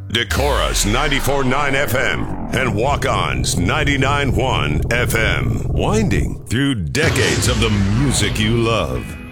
Decorah's 94.9 FM and Walk-On's 99.1 FM. Winding through decades of the music you love.